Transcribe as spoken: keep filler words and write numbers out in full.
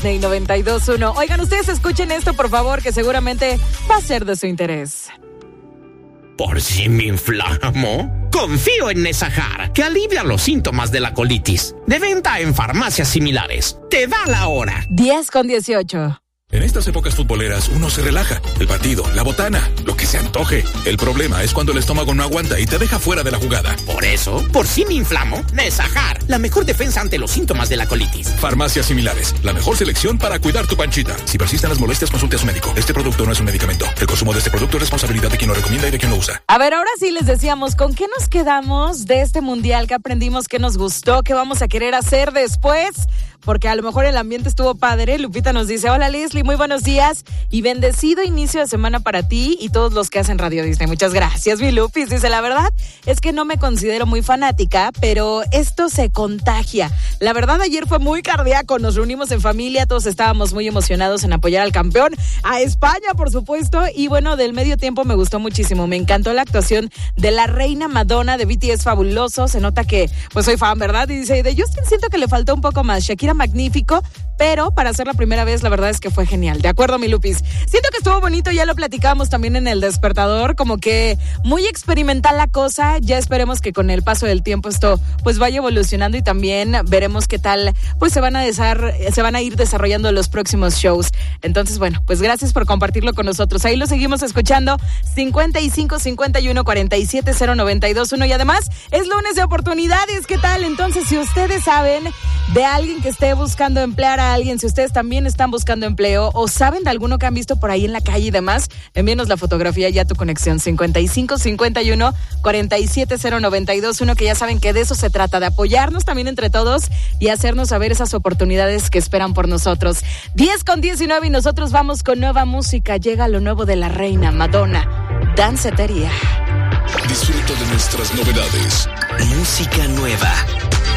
Disney noventa y dos punto uno. Oigan, ustedes escuchen esto, por favor, que seguramente va a ser de su interés. ¿Por si me inflamo? Confío en Nesajar, que alivia los síntomas de la colitis. De venta en farmacias similares. Te da la hora. diez con dieciocho. En estas épocas futboleras uno se relaja. El partido, la botana, lo que se antoje. El problema es cuando el estómago no aguanta y te deja fuera de la jugada. Por eso, por si me inflamo, Nesajar, la mejor defensa ante los síntomas de la colitis. Farmacias similares, la mejor selección para cuidar tu panchita. Si persisten las molestias, consulte a su médico. Este producto no es un medicamento. El consumo de este producto es responsabilidad de quien lo recomienda y de quien lo usa. A ver, ahora sí les decíamos, ¿con qué nos quedamos de este mundial? ¿Qué aprendimos? ¿Qué nos gustó? ¿Qué vamos a querer hacer después? Porque a lo mejor el ambiente estuvo padre. Lupita nos dice, hola Leslie, muy buenos días y bendecido inicio de semana para ti y todos los que hacen Radio Disney. Muchas gracias, mi Lupis. Dice, la verdad es que no me considero muy fanática, pero esto se contagia. La verdad, ayer fue muy cardíaco. Nos reunimos en familia, todos estábamos muy emocionados en apoyar al campeón, a España, por supuesto. Y bueno, del medio tiempo me gustó muchísimo. Me encantó la actuación de la reina Madonna de B T S, fabuloso. Se nota que, pues soy fan, ¿verdad? Y dice, de Justin siento que le faltó un poco más. Shakira, magnífico, pero para ser la primera vez, la verdad es que fue genial. De acuerdo, mi Lupis. Siento que estuvo bonito, ya lo platicamos también en El Despertador, como que muy experimental la cosa. Ya esperemos que con el paso del tiempo esto pues vaya evolucionando y también veremos qué tal pues se van a desar- se van a ir desarrollando los próximos shows. Entonces, bueno, pues gracias por compartirlo con nosotros. Ahí lo seguimos escuchando, cincuenta y cinco, cincuenta y uno, cuarenta y siete, cero noventa y dos uno. Y además es lunes de oportunidades. ¿Qué tal? Entonces, si ustedes saben de alguien que esté buscando emplear a alguien, si ustedes también están buscando empleo o saben de alguno que han visto por ahí en la calle y demás, envíenos la fotografía y a tu conexión cincuenta y cinco, cincuenta y uno, cuarenta y siete, cero noventa y dos uno, que ya saben que de eso se trata, de apoyarnos también entre todos y hacernos saber esas oportunidades que esperan por nosotros. diez con diecinueve y nosotros vamos con nueva música. Llega lo nuevo de la reina Madonna, Dancetería. Disfruta de nuestras novedades. Música nueva.